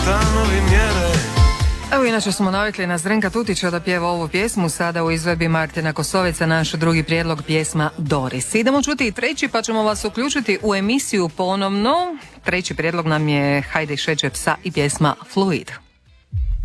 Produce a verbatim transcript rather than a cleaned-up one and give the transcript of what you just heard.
stanovi mjere. Evo, inače smo navikli na Zdenka Tutića da pjeva ovu pjesmu, sada u izvedbi Martina Kosovica, naš drugi prijedlog, pjesma Doris. Idemo čuti i treći, pa ćemo vas uključiti u emisiju ponovno. Treći prijedlog nam je Hajde šeće psa i pjesma Fluid.